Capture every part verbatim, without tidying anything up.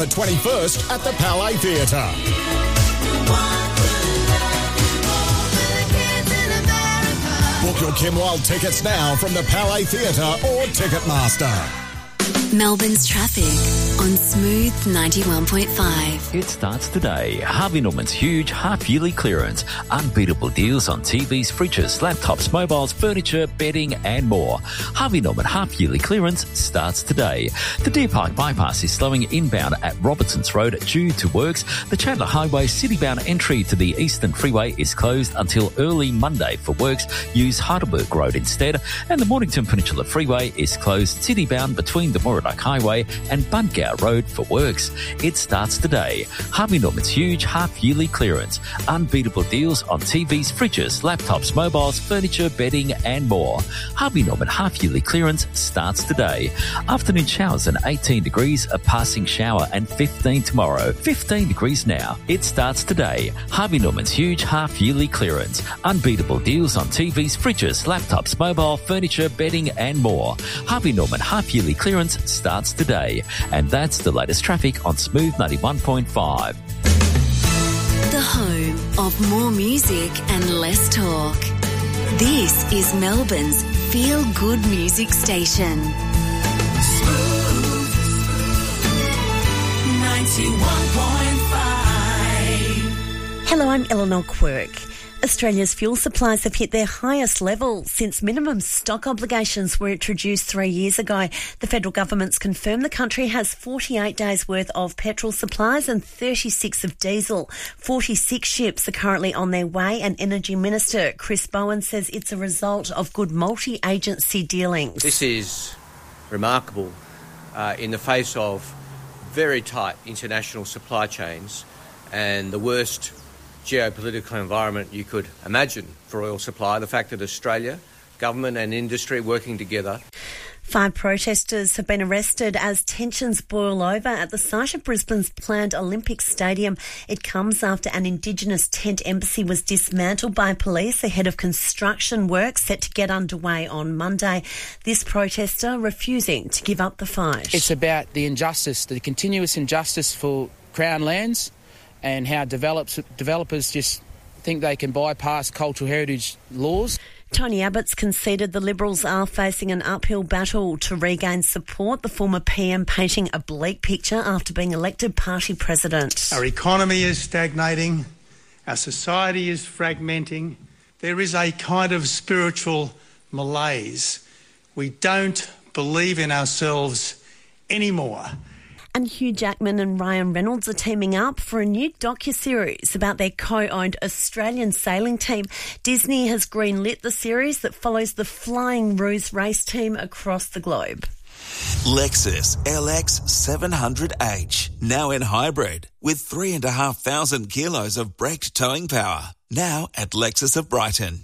The twenty-first at the Palais Theatre. Book your Kim Wilde tickets now from the Palais Theatre or Ticketmaster. Melbourne's traffic on Smooth ninety-one point five. It starts today. Harvey Norman's huge half-yearly clearance. Unbeatable deals on T Vs, fridges, laptops, mobiles, furniture, bedding and more. Harvey Norman half-yearly clearance starts today. The Deer Park bypass is slowing inbound at Robertson's Road due to works. The Chandler Highway city-bound entry to the Eastern Freeway is closed until early Monday for works. Use Heidelberg Road instead. And the Mornington Peninsula Freeway is closed city-bound between the Moradok Highway and Budgow Road for works. It starts today. Harvey Norman's huge half-yearly clearance. Unbeatable deals on T Vs, fridges, laptops, mobiles, furniture, bedding and more. Harvey Norman half-yearly clearance starts today. Afternoon showers and eighteen degrees, a passing shower and fifteen tomorrow. fifteen degrees now. It starts today. Harvey Norman's huge half-yearly clearance. Unbeatable deals on T Vs, fridges, laptops, mobile, furniture, bedding and more. Harvey Norman half-yearly clearance starts today. And that's the latest traffic on Smooth ninety-one point five. The home of more music and less talk. This is Melbourne's feel-good music station. Smooth ninety-one point five. Hello, I'm Eleanor Quirk. Australia's fuel supplies have hit their highest level since minimum stock obligations were introduced three years ago. The federal government's confirmed the country has forty-eight days' worth of petrol supplies and thirty-six of diesel. forty-six ships are currently on their way, and Energy Minister Chris Bowen says it's a result of good multi-agency dealings. This is remarkable uh, in the face of very tight international supply chains and the worst geopolitical environment you could imagine for oil supply. The fact that Australia, government and industry working together. Five protesters have been arrested as tensions boil over at the site of Brisbane's planned Olympic Stadium. It comes after an Indigenous tent embassy was dismantled by police ahead of construction work set to get underway on Monday. This protester refusing to give up the fight. It's about the injustice, the continuous injustice for Crown lands, and how develops, developers just think they can bypass cultural heritage laws. Tony Abbott's conceded the Liberals are facing an uphill battle to regain support, the former P M painting a bleak picture after being elected party president. Our economy is stagnating, our society is fragmenting, there is a kind of spiritual malaise. We don't believe in ourselves anymore. And Hugh Jackman and Ryan Reynolds are teaming up for a new docuseries about their co-owned Australian sailing team. Disney has greenlit the series that follows the Flying Ruse race team across the globe. Lexus L X seven hundred H, now in hybrid, with three and a half thousand kilos of braked towing power. Now at Lexus of Brighton.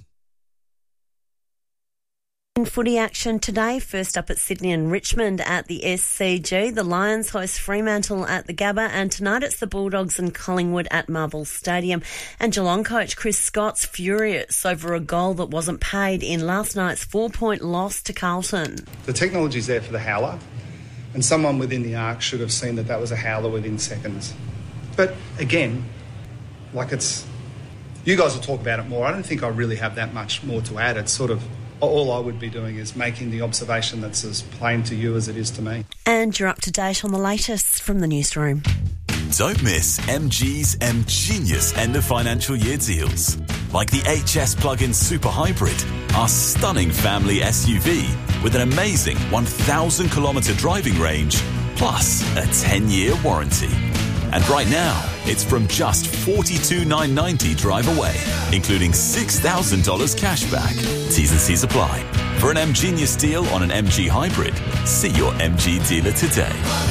In footy action today, first up at Sydney and Richmond at the S C G. The Lions host Fremantle at the Gabba, and tonight it's the Bulldogs and Collingwood at Marvel Stadium. And Geelong coach Chris Scott's furious over a goal that wasn't paid in last night's four-point loss to Carlton. The technology's there for the howler, and someone within the arc should have seen that that was a howler within seconds. But again, like it's... You guys will talk about it more. I don't think I really have that much more to add. It's sort of... All I would be doing is making the observation that's as plain to you as it is to me. And you're up to date on the latest from the newsroom. Don't miss M G's M-Genius end of financial year deals. Like the H S plug-in Super Hybrid, our stunning family S U V with an amazing one thousand kilometre driving range, plus a ten-year warranty. And right now, it's from just forty-two thousand nine hundred ninety dollars drive away, including six thousand dollars cash back. T's and C's apply. For an M-Genius deal on an M G Hybrid, see your M G dealer today.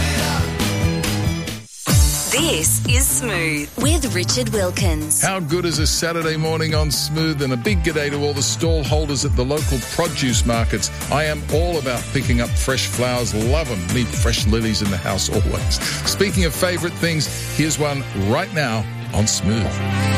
This is Smooth with Richard Wilkins. How good is a Saturday morning on Smooth? And a big g'day to all the stall holders at the local produce markets. I am all about picking up fresh flowers. Love them. Need fresh lilies in the house always. Speaking of favourite things, here's one right now on Smooth.